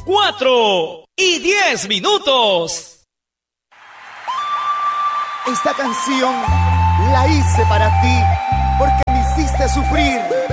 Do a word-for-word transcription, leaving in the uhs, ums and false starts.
cuatro y diez minutos. Esta canción la hice para ti porque me hiciste sufrir.